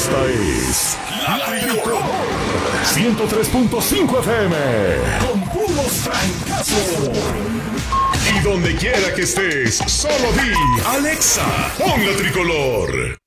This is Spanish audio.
Esta es La Tricolor 103.5 FM con puros francazos. Y donde quiera que estés, solo di Alexa, pon La Tricolor.